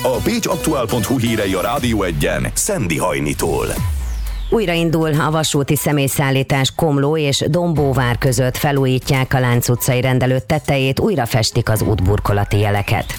A pécsaktuál.hu hírei a Rádió Egyen Szendi Hajnitól. Újraindul a vasúti személyszállítás Komló és Dombóvár között, felújítják a Lánc utcai rendelő tetejét, újra festik az útburkolati jeleket.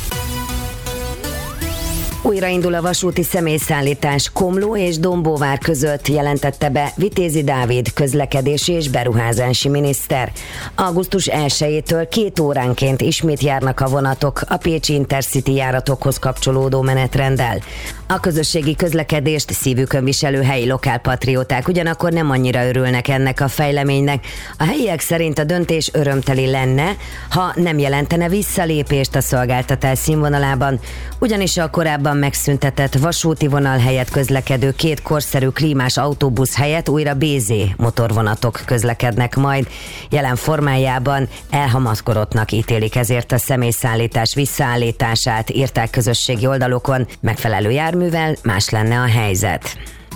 Újraindul a vasúti személyszállítás Komló és Dombóvár között, jelentette be Vitézi Dávid közlekedési és beruházási miniszter. Augusztus 1-től 2 óránként ismét járnak a vonatok a pécsi Intercity járatokhoz kapcsolódó menetrenddel. A közösségi közlekedést szívükön viselő helyi lokálpatrióták ugyanakkor nem annyira örülnek ennek a fejleménynek. A helyiek szerint a döntés örömteli lenne, ha nem jelentene visszalépést a szolgáltatás színvonalában, ugyanis a korábban megszüntetett vasúti vonal helyett közlekedő 2 korszerű klímás autóbusz helyett újra BZ motorvonatok közlekednek majd. Jelen formájában elhamarkodottnak ítélik ezért a személyszállítás visszaállítását, írták közösségi oldalokon, megfelelő járművel más lenne a helyzet.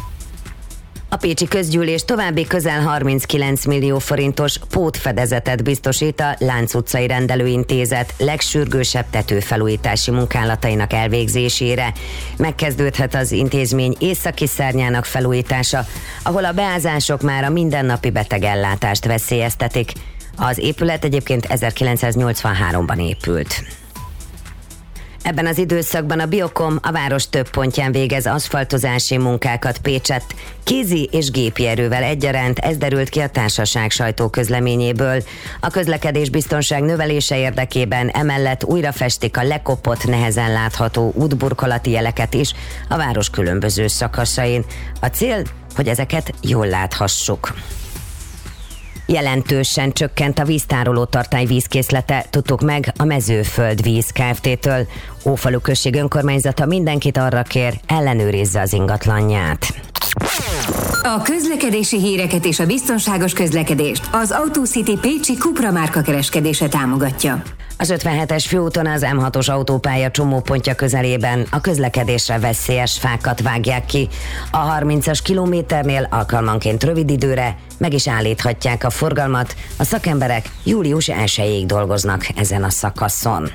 A pécsi közgyűlés további közel 39 millió forintos pótfedezetet biztosít a Lánc utcai rendelőintézet legsürgősebb tetőfelújítási munkálatainak elvégzésére. Megkezdődhet az intézmény északi szárnyának felújítása, ahol a beázások már a mindennapi betegellátást veszélyeztetik. Az épület egyébként 1983-ban épült. Ebben az időszakban a Biokom a város több pontján végez aszfaltozási munkákat Pécsett, kézi és gépi erővel egyaránt, ez derült ki a társaság sajtóközleményéből. A közlekedésbiztonság növelése érdekében emellett újra festik a lekopott, nehezen látható útburkolati jeleket is a város különböző szakaszain. A cél, hogy ezeket jól láthassuk. Jelentősen csökkent a víztároló tartály vízkészlete, tudtuk meg a Mezőföld Víz Kft-től. Ófalu község önkormányzata mindenkit arra kér, ellenőrizze az ingatlanját. A közlekedési híreket és a biztonságos közlekedést az AutoCity pécsi Cupra márka kereskedése támogatja. Az 57-es főúton az M6-os autópálya csomópontja közelében a közlekedésre veszélyes fákat vágják ki. A 30-as kilométernél alkalmanként rövid időre meg is állíthatják a forgalmat. A szakemberek július 1-ig dolgoznak ezen a szakaszon.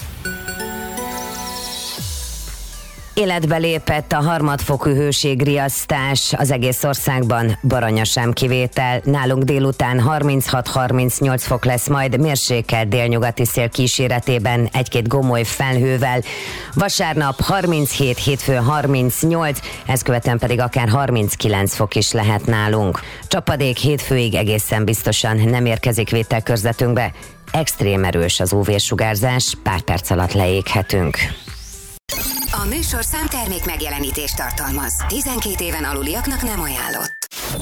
Életbe lépett a harmadfokú hőségriasztás az egész országban, Baranya sem kivétel. Nálunk délután 36-38 fok lesz, majd mérsékelt délnyugati szél kíséretében egy-két gomoly felhővel. Vasárnap 37, hétfőn 38, ezt követően pedig akár 39 fok is lehet nálunk. Csapadék hétfőig egészen biztosan nem érkezik vételkörzetünkbe. Extrém erős az UV-sugárzás, pár perc alatt leéghetünk. A műsorszám termék megjelenítést tartalmaz. 12 éven aluliaknak nem ajánlott.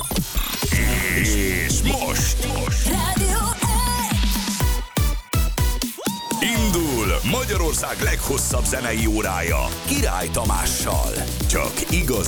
És most Rádió indul Magyarország leghosszabb zenei órája Király Tamással. Csak igazi